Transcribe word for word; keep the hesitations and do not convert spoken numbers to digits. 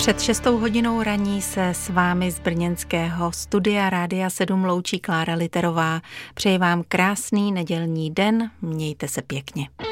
Před šestou hodinou raní se s vámi z brněnského studia Rádia sedm loučí Klára Literová. Přeji vám krásný nedělní den, mějte se pěkně.